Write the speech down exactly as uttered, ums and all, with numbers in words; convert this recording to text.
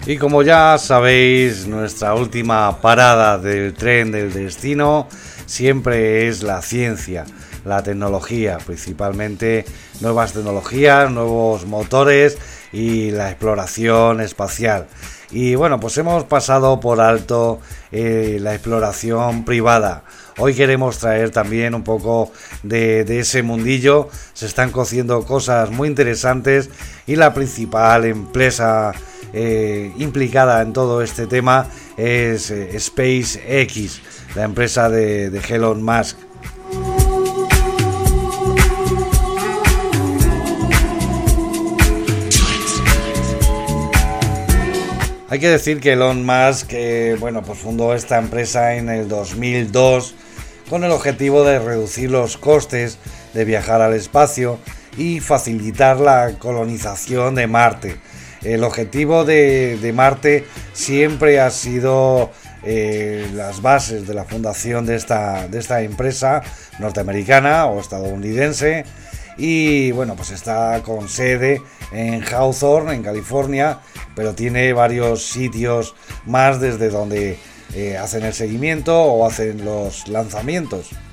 Y como ya sabéis, nuestra última parada del tren del destino siempre es la ciencia, la tecnología, principalmente nuevas tecnologías, nuevos motores y la exploración espacial. Y bueno, pues hemos pasado por alto eh, la exploración privada. Hoy queremos traer también un poco de, de ese mundillo. Se están cociendo cosas muy interesantes y la principal empresa eh, implicada en todo este tema es eh, SpaceX, la empresa de, de Elon Musk. Hay que decir que Elon Musk eh, bueno, pues fundó esta empresa en el dos mil dos con el objetivo de reducir los costes de viajar al espacio y facilitar la colonización de Marte. El objetivo de, de Marte siempre ha sido eh, las bases de la fundación de esta, de esta empresa norteamericana o estadounidense. Y bueno, pues está con sede en Hawthorne, en California, pero tiene varios sitios más desde donde eh, hacen el seguimiento o hacen los lanzamientos.